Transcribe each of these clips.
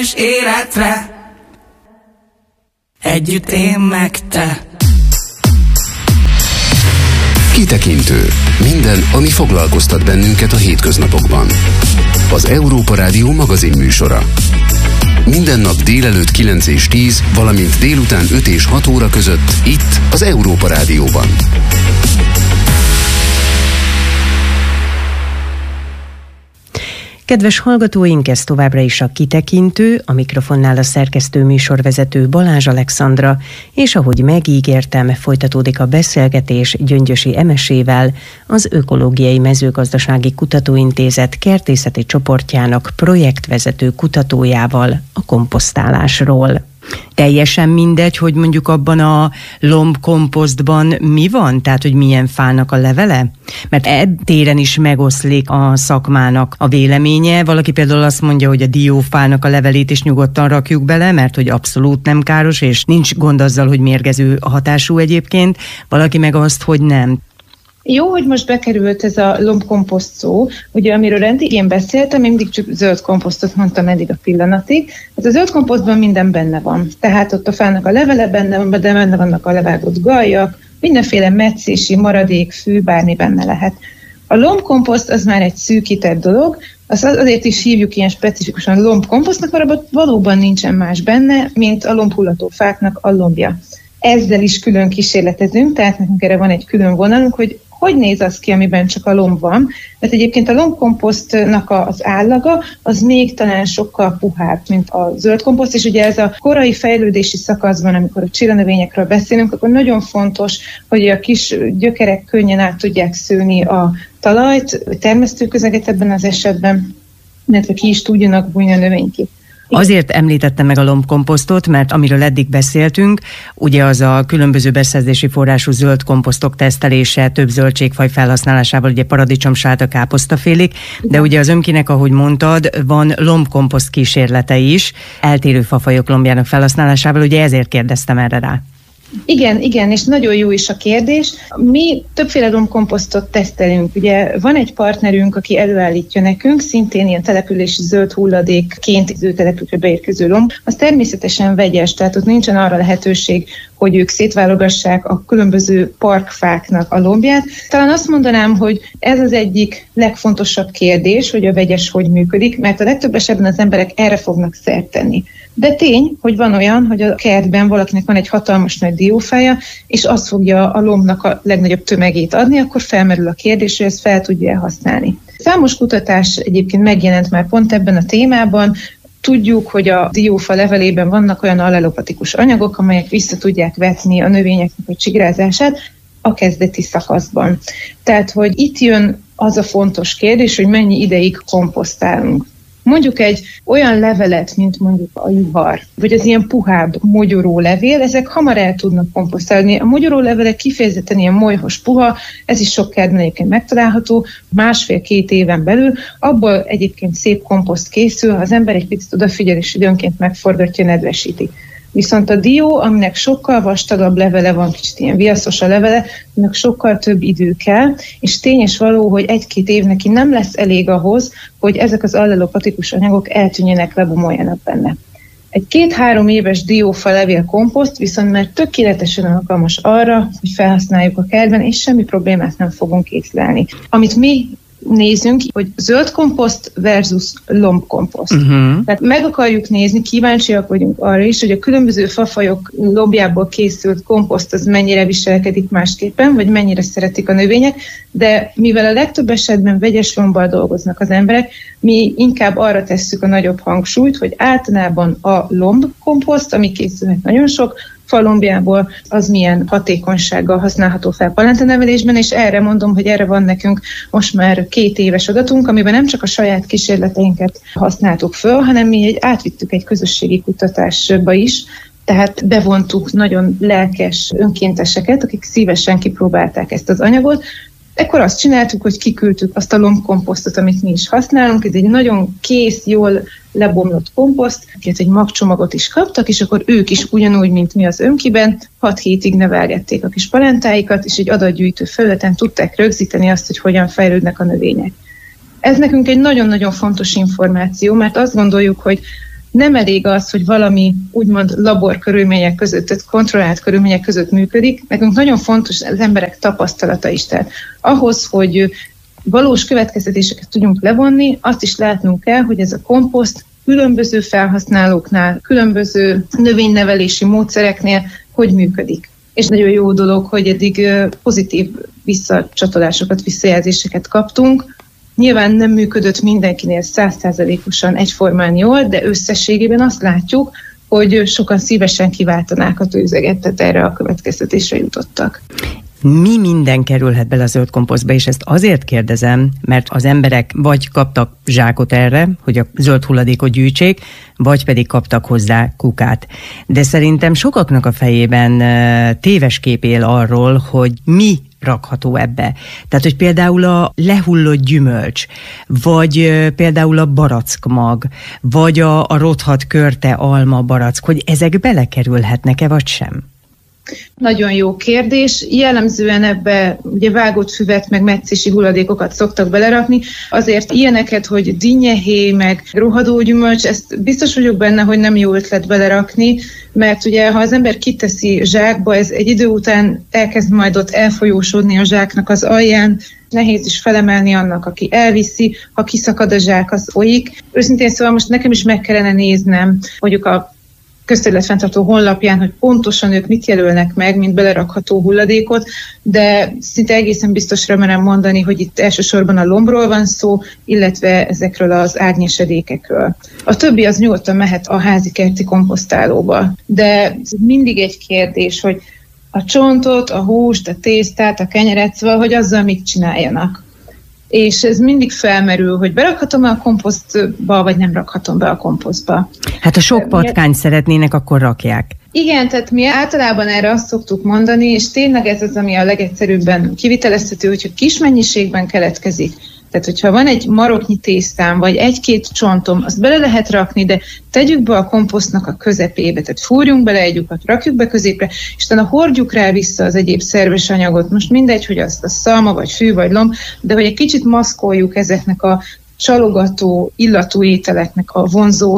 életre. Együtt én meg te. Kitekintő. Minden, ami foglalkoztat bennünket a hétköznapokban. Az Európa Rádió magazin műsora. Minden nap délelőtt 9 és 10, valamint délután 5 és 6 óra között itt az Európa Rádióban. Kedves hallgatóink, ez továbbra is a Kitekintő, a mikrofonnál a szerkesztő műsorvezető Balázs Alexandra, és ahogy megígértem, folytatódik a beszélgetés Gyöngyösi Emesével, az Ökológiai Mezőgazdasági Kutatóintézet kertészeti csoportjának projektvezető kutatójával a komposztálásról. Teljesen mindegy, hogy mondjuk abban a lombkomposztban mi van? Tehát, hogy milyen fának a levele? Mert téren is megoszlik a szakmának a véleménye. Valaki például azt mondja, hogy a diófának a levelét is nyugodtan rakjuk bele, mert hogy abszolút nem káros, és nincs gond azzal, hogy mérgező hatású egyébként. Valaki meg azt, hogy nem. Jó, hogy most bekerült ez a lombkomposzt szó, ugye amiről én beszéltem, én mindig csak zöld komposztot mondtam eddig a pillanatig. Hát a zöld komposztban minden benne van. Tehát ott a fának a levele benne van, de benne vannak a levágott gajak, mindenféle metszési, maradék, fű, bármi benne lehet. A lombkomposzt az már egy szűkített dolog, azért is hívjuk ilyen specifikusan lombkomposztnak, mert abban valóban nincsen más benne, mint a lombhullató fáknak a lombja. Ezzel is külön kísérletezünk, tehát nekünk erre van egy külön vonalunk, hogy néz az ki, amiben csak a lomb van. Mert egyébként a lombkomposztnak az állaga az még talán sokkal puhább, mint a zöld komposzt, és ugye ez a korai fejlődési szakaszban, amikor a csillanövényekről beszélünk, akkor nagyon fontos, hogy a kis gyökerek könnyen át tudják szőni a talajt, a termesztőközeget ebben az esetben, illetve ki is tudjanak bújni a növényképp. Azért említettem meg a lombkomposztot, mert amiről eddig beszéltünk, ugye az a különböző beszerzési forrású zöld komposztok tesztelése, több zöldségfaj felhasználásával, ugye paradicsomsálta, káposztafélék, de ugye az Ömkinek, ahogy mondtad, van lombkomposzt kísérlete is, eltérő fafajok lombjának felhasználásával, ugye ezért kérdeztem erre rá. Igen, és nagyon jó is a kérdés. Mi többféle lombkomposztot tesztelünk. Ugye van egy partnerünk, aki előállítja nekünk, szintén ilyen települési zöld hulladékként az ő településre beérkező lomb. Az természetesen vegyes, tehát ott nincsen arra lehetőség, hogy ők szétválogassák a különböző parkfáknak a lombját. Talán azt mondanám, hogy ez az egyik legfontosabb kérdés, hogy a vegyes hogy működik, mert a legtöbb esetben az emberek erre fognak szert tenni. De tény, hogy van olyan, hogy a kertben valakinek van egy hatalmas nagy diófája, és az fogja a lombnak a legnagyobb tömegét adni, akkor felmerül a kérdés, hogy ezt fel tudja használni. Számos kutatás egyébként megjelent már pont ebben a témában. Tudjuk, hogy a diófa levelében vannak olyan allelopatikus anyagok, amelyek vissza tudják vetni a növényeknek a csigrázását a kezdeti szakaszban. Tehát, hogy itt jön az a fontos kérdés, hogy mennyi ideig komposztálunk. Mondjuk egy olyan levelet, mint mondjuk a juhar, vagy az ilyen puhább mogyoró levél, ezek hamar el tudnak komposztálni. A mogyoró levelek kifejezetten ilyen molyhos puha, ez is sok kertben egyébként megtalálható, 1,5-2 éven belül, abból egyébként szép komposzt készül, ha az ember egy picit odafigyel és időnként megforgatja, nedvesíti. Viszont a dió, aminek sokkal vastagabb levele van, kicsit ilyen viaszos a levele, aminek sokkal több idő kell, és tény és való, hogy 1-2 év neki nem lesz elég ahhoz, hogy ezek az allelopatikus anyagok eltűnjenek, lebomoljanak benne. Egy 2-3 éves diófa levél komposzt viszont már tökéletesen alkalmas arra, hogy felhasználjuk a kertben, és semmi problémát nem fogunk észlelni. Amit mi nézzünk, hogy zöld komposzt versus lombkomposzt. Tehát meg akarjuk nézni, kíváncsiak vagyunk arra is, hogy a különböző fafajok lombjából készült komposzt az mennyire viselkedik másképpen, vagy mennyire szeretik a növények, de mivel a legtöbb esetben vegyes lombbal dolgoznak az emberek, mi inkább arra tesszük a nagyobb hangsúlyt, hogy általában a lombkomposzt, ami készülhet nagyon sok falombjából, az milyen hatékonysággal használható fel palentenevelésben, és erre mondom, hogy erre van nekünk most már 2 éves adatunk, amiben nem csak a saját kísérleteinket használtuk föl, hanem mi átvittük egy közösségi kutatásba is, tehát bevontuk nagyon lelkes önkénteseket, akik szívesen kipróbálták ezt az anyagot. Ekkor azt csináltuk, hogy kiküldtük azt a lombkomposztot, amit mi is használunk. Ez egy nagyon kész, jól lebomlott komposzt, egy magcsomagot is kaptak, és akkor ők is ugyanúgy, mint mi az Ömkiben, 6 hétig nevelgették a kis palentáikat, és egy adatgyűjtő felületen tudták rögzíteni azt, hogy hogyan fejlődnek a növények. Ez nekünk egy nagyon-nagyon fontos információ, mert azt gondoljuk, hogy Nem elég az, hogy valami úgymond laborkörülmények között, tehát kontrollált körülmények között működik. Nekünk nagyon fontos az emberek tapasztalata is. Tehát ahhoz, hogy valós következtetéseket tudjunk levonni, azt is látnunk kell, hogy ez a komposzt különböző felhasználóknál, különböző növénynevelési módszereknél hogy működik. És nagyon jó dolog, hogy eddig pozitív visszacsatolásokat, visszajelzéseket kaptunk. Nyilván nem működött mindenkinél 100%-osan egyformán jól, de összességében azt látjuk, hogy sokan szívesen kiváltanák a tőzeget, tehát erre a következtetésre jutottak. Mi minden kerülhet bele a zöld komposztba, és ezt azért kérdezem, mert az emberek vagy kaptak zsákot erre, hogy a zöld hulladékot gyűjtsék, vagy pedig kaptak hozzá kukát. De szerintem sokaknak a fejében téves kép él arról, hogy mi rakható ebbe. Tehát, hogy például a lehullott gyümölcs, vagy például a barackmag, vagy a rothadt körte alma barack, hogy ezek belekerülhetnek-e, vagy sem? Nagyon jó kérdés. Jellemzően ebbe ugye vágott füvet, meg metszési hulladékokat szoktak belerakni. Azért ilyeneket, hogy dinnyehéj, meg rohadó gyümölcs, ezt biztos vagyok benne, hogy nem jó ötlet belerakni, mert ugye ha az ember kiteszi zsákba, ez egy idő után elkezd majd ott elfolyósodni a zsáknak az alján, nehéz is felemelni annak, aki elviszi, ha kiszakad a zsák, az folyik. Őszintén szóval most nekem is meg kellene néznem, mondjuk a közterületfenntartó honlapján, hogy pontosan ők mit jelölnek meg, mint belerakható hulladékot, de szinte egészen biztosra merem mondani, hogy itt elsősorban a lombról van szó, illetve ezekről az árnyesedékekről. A többi az nyugodtan mehet a házi kerti komposztálóba, de mindig egy kérdés, hogy a csontot, a húst, a tésztát, a kenyeret, szóval, hogy azzal mit csináljanak. És ez mindig felmerül, hogy berakhatom-e a komposztba, vagy nem rakhatom be a komposztba. Hát ha sok patkányt szeretnének, akkor rakják. Igen, tehát mi általában erre azt szoktuk mondani, és tényleg ez az, ami a legegyszerűbben kivitelezhető, hogyha kis mennyiségben keletkezik. Tehát, hogyha van egy maroknyi tésztám, vagy egy-két csontom, azt bele lehet rakni, de tegyük be a komposztnak a közepébe, tehát fúrjunk bele egy lyukat, rakjuk be középre, és utána hordjuk rá vissza az egyéb szerves anyagot. Most mindegy, hogy az a szalma, vagy fű, vagy lomb, de hogy egy kicsit maszkoljuk ezeknek a csalogató, illatú ételeknek a vonzó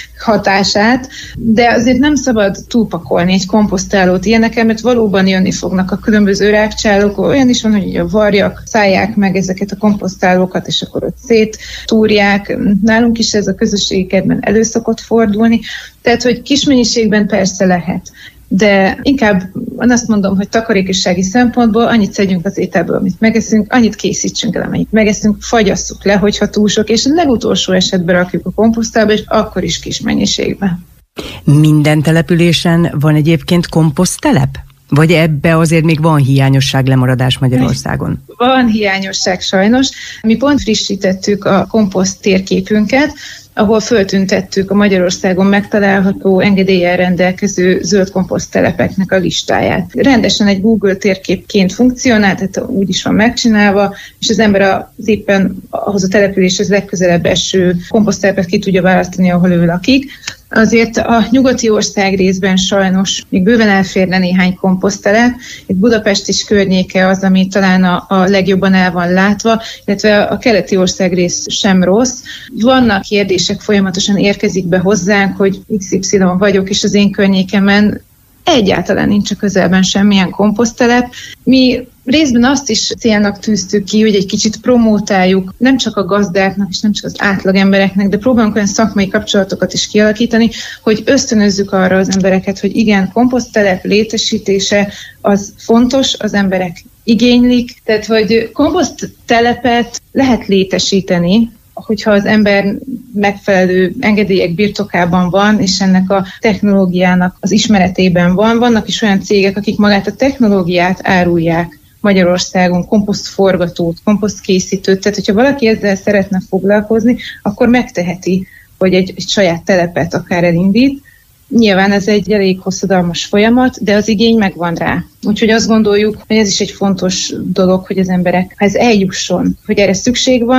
hatását, de azért nem szabad túlpakolni egy komposztálót ilyenekkel, mert valóban jönni fognak a különböző rákcsálók. Olyan is van, hogy a varjak szállják meg ezeket a komposztálókat, és akkor ott széttúrják. Nálunk is ez a közösségi kertben elő szokott fordulni, tehát hogy kis mennyiségben persze lehet. De inkább azt mondom, hogy takarékossági szempontból annyit szedjünk az ételből, amit megeszünk, annyit készítsünk el, amennyit megeszünk, fagyasszuk le, hogyha túl sok, és a legutolsó esetben rakjuk a komposztálba, és akkor is kis mennyiségben. Minden településen van egyébként komposzttelep? Vagy ebbe azért még van hiányosság, lemaradás Magyarországon? Van hiányosság sajnos. Mi pont frissítettük a komposzt térképünket, ahol föltüntettük a Magyarországon megtalálható engedéllyel rendelkező zöld komposzttelepeknek a listáját. Rendesen egy Google térképként funkcionál, tehát úgy is van megcsinálva, és az ember az éppen ahhoz a településhez legközelebb eső komposzttelepet ki tudja választani, ahol ő lakik. Azért a nyugati ország részben sajnos még bőven elférne néhány komposzttelep. Itt Budapest is környéke az, ami talán a legjobban el van látva, illetve a keleti ország rész sem rossz. Vannak kérdések, folyamatosan érkezik be hozzánk, hogy XY vagyok, és az én környékemen egyáltalán nincs a közelben semmilyen komposzttelep. Mi részben azt is célnak tűztük ki, hogy egy kicsit promótáljuk nem csak a gazdáknak, és nem csak az átlag embereknek, de próbálunk olyan szakmai kapcsolatokat is kialakítani, hogy ösztönözzük arra az embereket, hogy igen, komposzttelep létesítése az fontos, az emberek igénylik, tehát hogy komposzttelepet lehet létesíteni, hogyha az ember megfelelő engedélyek birtokában van, és ennek a technológiának az ismeretében van. Vannak is olyan cégek, akik magát a technológiát árulják Magyarországon, komposztforgatót, komposztkészítőt, tehát hogyha valaki ezzel szeretne foglalkozni, akkor megteheti, hogy egy saját telepet akár elindít. Nyilván ez egy elég hosszadalmas folyamat, de az igény megvan rá. Úgyhogy azt gondoljuk, hogy ez is egy fontos dolog, hogy az emberek, ha ez eljusson, hogy erre szükség van,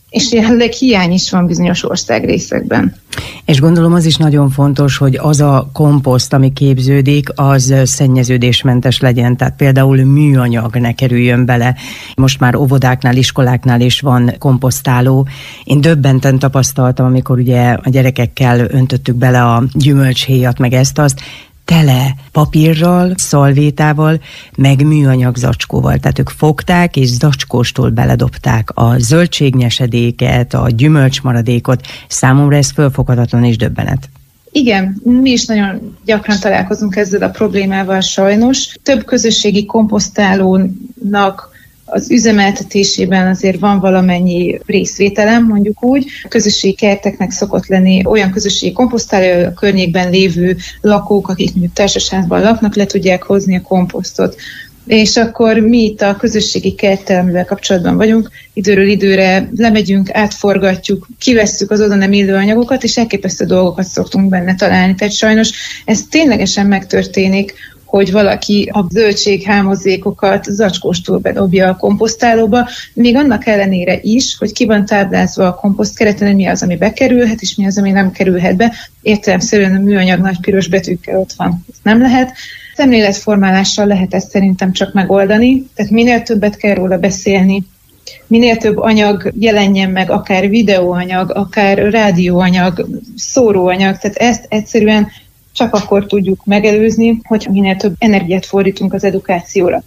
és jelenleg hiány is van bizonyos országrészekben. És gondolom az is nagyon fontos, hogy az a komposzt, ami képződik, az szennyeződésmentes legyen, tehát például műanyag ne kerüljön bele. Most már óvodáknál, iskoláknál is van komposztáló. Én döbbenten tapasztaltam, amikor ugye a gyerekekkel öntöttük bele a gyümölcshéjat, meg ezt-azt, tele papírral, szalvétával, meg műanyag zacskóval. Tehát ők fogták és zacskóstól beledobták a zöldségnyesedéket, a gyümölcsmaradékot. Számomra ez fölfoghatatlan és döbbenet. Igen, mi is nagyon gyakran találkozunk ezzel a problémával sajnos. Több közösségi komposztálónak az üzemeltetésében azért van valamennyi részvételem, mondjuk úgy. A közösségi kerteknek szokott lenni olyan közösségi komposztáló, a környékben lévő lakók, akik mondjuk társaságban laknak, le tudják hozni a komposztot. És akkor mi itt a közösségi kerttel, amivel kapcsolatban vagyunk, időről időre lemegyünk, átforgatjuk, kivesszük az oda nem illő anyagokat, és elképesztő dolgokat szoktunk benne találni. Tehát sajnos ez ténylegesen megtörténik, hogy valaki a zöldséghámozékokat zacskóstól bedobja a komposztálóba, még annak ellenére is, hogy ki van táblázva a komposztkereten, hogy mi az, ami bekerülhet, és mi az, ami nem kerülhet be. Értelemszerűen a műanyag nagy piros betűkkel ott van. Ez nem lehet. Szemléletformálással lehet ezt szerintem csak megoldani, tehát minél többet kell róla beszélni, minél több anyag jelenjen meg, akár videóanyag, akár rádióanyag, szóróanyag, tehát ezt egyszerűen csak akkor tudjuk megelőzni, hogyha minél több energiát fordítunk az edukációra.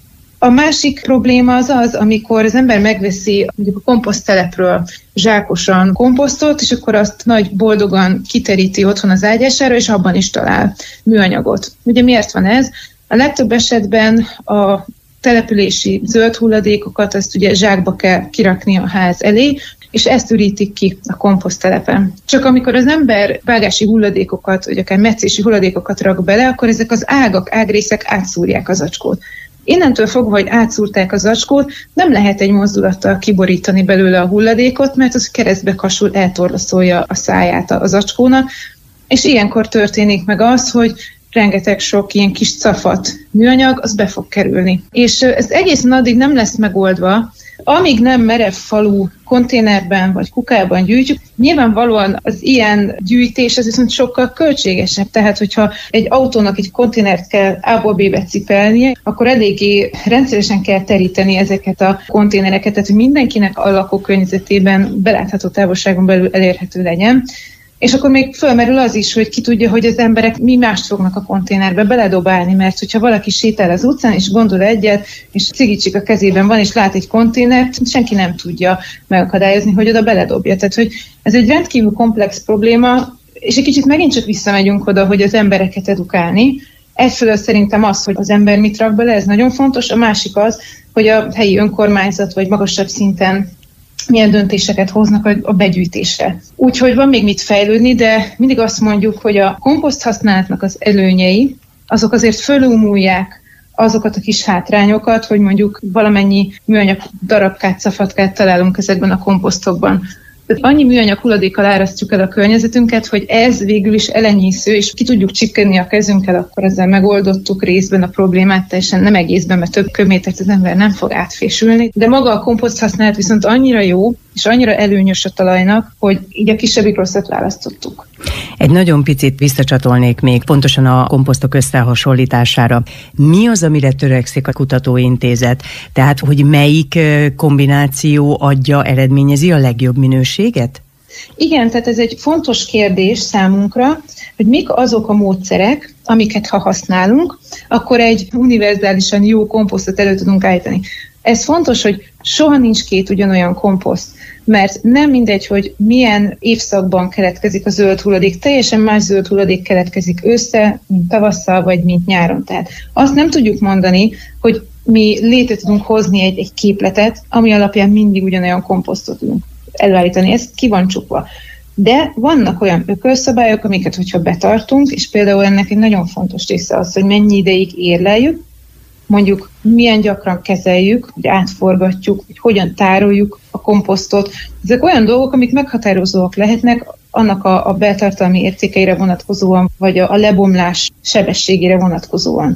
A másik probléma az, amikor az ember megveszi mondjuk a komposzttelepről zsákosan komposztot, és akkor azt nagy boldogan kiteríti otthon az ágyására, és abban is talál műanyagot. Ugye miért van ez? A legtöbb esetben a települési zöld hulladékokat azt ugye zsákba kell kirakni a ház elé, és ezt ürítik ki a komposzttelepen. Csak amikor az ember vágási hulladékokat, vagy akár metszési hulladékokat rak bele, akkor ezek az ágrészek átszúrják a zacskót. Innentől fogva, hogy átszúrták a zacskót, nem lehet egy mozdulattal kiborítani belőle a hulladékot, mert az keresztbe kasul, eltorlaszolja a száját a zacskónak, és ilyenkor történik meg az, hogy rengeteg sok ilyen kis cafat műanyag, az be fog kerülni. És ez egészen addig nem lesz megoldva, amíg nem merev falu konténerben vagy kukában gyűjtjük, nyilvánvalóan az ilyen gyűjtés ez viszont sokkal költségesebb. Tehát, hogyha egy autónak egy konténert kell A-ból B-be cipelnie, akkor eléggé rendszeresen kell teríteni ezeket a konténereket, tehát hogy mindenkinek a lakókörnyezetében belátható távolságon belül elérhető legyen. És akkor még fölmerül az is, hogy ki tudja, hogy az emberek mi mást fognak a konténerbe beledobálni, mert hogyha valaki sétál az utcán, és gondol egyet, és cigicsik a kezében van, és lát egy konténert, senki nem tudja megakadályozni, hogy oda beledobja. Tehát, hogy ez egy rendkívül komplex probléma, és egy kicsit megint csak visszamegyünk oda, hogy az embereket edukálni. Egyfelől szerintem az, hogy az ember mit rak bele, ez nagyon fontos, a másik az, hogy a helyi önkormányzat vagy magasabb szinten milyen döntéseket hoznak a begyűjtésre. Úgyhogy van még mit fejlődni, de mindig azt mondjuk, hogy a komposzt használatnak az előnyei, azok azért fölülmúlják azokat a kis hátrányokat, hogy mondjuk valamennyi műanyag darabkát, szafatkát találunk ezekben a komposztokban. Tehát annyi műanyag hulladékkal árasztjuk el a környezetünket, hogy ez végül is elenyésző, és ki tudjuk csikkenni a kezünkkel, akkor ezzel megoldottuk részben a problémát, teljesen nem egészben, mert több köbmétert az ember nem fog átfésülni. De maga a komposzt használat viszont annyira jó, és annyira előnyös a talajnak, hogy így a kisebbik rosszat választottuk. Egy nagyon picit visszacsatolnék még pontosan a komposztok összehasonlítására. Mi az, amire törekszik a kutatóintézet? Tehát, hogy melyik kombináció adja, eredményezi a legjobb minőséget? Igen, tehát ez egy fontos kérdés számunkra, hogy mik azok a módszerek, amiket ha használunk, akkor egy univerzálisan jó komposztot elő tudunk állítani. Ez fontos, hogy soha nincs két ugyanolyan komposzt, mert nem mindegy, hogy milyen évszakban keletkezik a zöld hulladék, teljesen más zöld hulladék keletkezik ősszel, mint tavasszal, vagy mint nyáron. Tehát azt nem tudjuk mondani, hogy mi létre tudunk hozni egy képletet, ami alapján mindig ugyanolyan komposztot tudunk előállítani. Ez ki van csukva. De vannak olyan ökölszabályok, amiket, hogyha betartunk, és például ennek egy nagyon fontos része az, hogy mennyi ideig érleljük, mondjuk milyen gyakran kezeljük, hogy átforgatjuk, hogy hogyan tároljuk a komposztot. Ezek olyan dolgok, amik meghatározóak lehetnek annak a beltartalmi értékeire vonatkozóan, vagy a lebomlás sebességére vonatkozóan.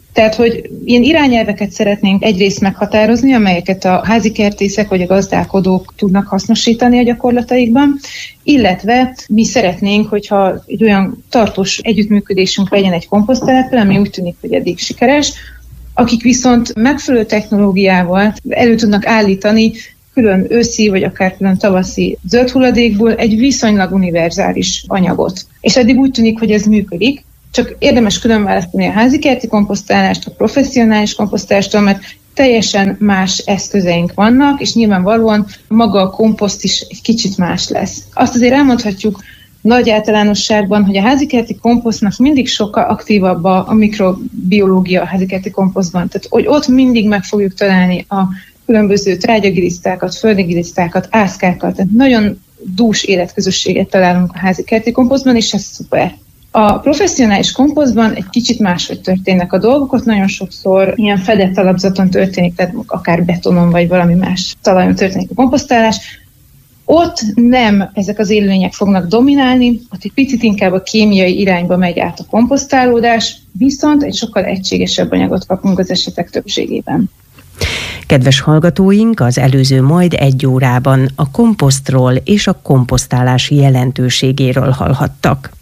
Tehát, hogy ilyen irányelveket szeretnénk egyrészt meghatározni, amelyeket a házikertészek vagy a gazdálkodók tudnak hasznosítani a gyakorlataikban, illetve mi szeretnénk, hogyha egy olyan tartós együttműködésünk legyen egy komposzteleppel, ami úgy tűnik, hogy eddig sikeres, akik viszont megfelelő technológiával elő tudnak állítani külön őszi, vagy akár külön tavaszi zöld hulladékból egy viszonylag univerzális anyagot. És eddig úgy tűnik, hogy ez működik, csak érdemes különválasztani a házikerti komposztálást, a professzionális komposztálástól, mert teljesen más eszközeink vannak, és nyilvánvalóan maga a komposzt is egy kicsit más lesz. Azt azért elmondhatjuk nagy általánosságban, hogy a házikerti komposztnak mindig sokkal aktívabb a mikrobiológia a házikerti komposztban. Tehát, hogy ott mindig meg fogjuk találni a különböző trágyagilisztákat, földigilisztákat, ászkákat, tehát nagyon dús életközösséget találunk a házikerti komposztban, és ez szuper. A professzionális komposztban egy kicsit máshogy történnek a dolgok, ott nagyon sokszor ilyen fedett alapzaton történik, tehát akár betonon vagy valami más talajon történik a komposztálás. Ott nem ezek az élőlények fognak dominálni, ott egy picit inkább a kémiai irányba megy át a komposztálódás, viszont egy sokkal egységesebb anyagot kapunk az esetek többségében. Kedves hallgatóink, az előző majd 1 órában a komposztról és a komposztálás jelentőségéről hallhattak.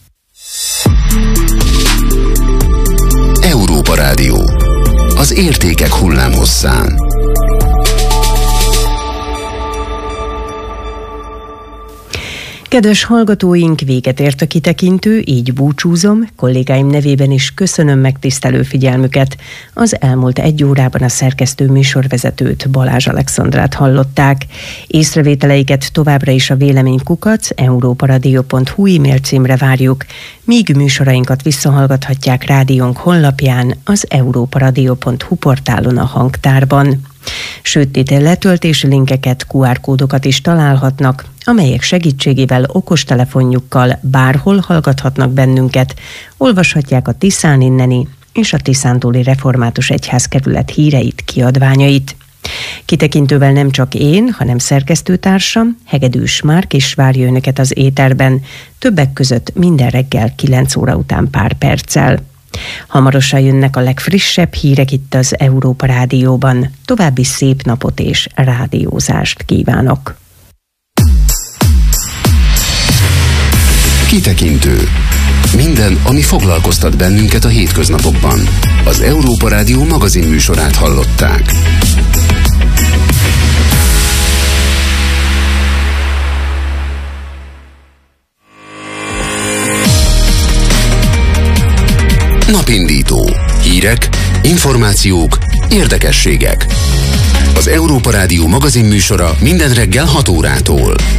Európa Rádió. Az értékek hullámhosszán. Kedves hallgatóink, véget ért a kitekintő, így búcsúzom, kollégáim nevében is köszönöm megtisztelő figyelmüket. Az elmúlt 1 órában a szerkesztő műsorvezetőt, Balázs Alexandrát hallották. Észrevételeiket továbbra is a véleménykukac@europaradio.hu e-mail címre várjuk, míg műsorainkat visszahallgathatják rádiónk honlapján, az europaradio.hu portálon a hangtárban. Sőt, itt letöltési linkeket, QR-kódokat is találhatnak, amelyek segítségével okostelefonjukkal bárhol hallgathatnak bennünket, olvashatják a Tiszán inneni és a Tiszántúli Református Egyházkerület híreit, kiadványait. Kitekintővel nem csak én, hanem szerkesztőtársam, Hegedűs Márk is várja önöket az éterben, többek között minden reggel 9 óra után pár perccel. Hamarosan jönnek a legfrissebb hírek itt az Európa Rádióban. További szép napot és rádiózást kívánok! Kitekintő. Minden, ami foglalkoztat bennünket a hétköznapokban. Az Európa Rádió magazin műsorát hallották. Napindító. Hírek, információk, érdekességek. Az Európa Rádió magazin műsora minden reggel 6 órától.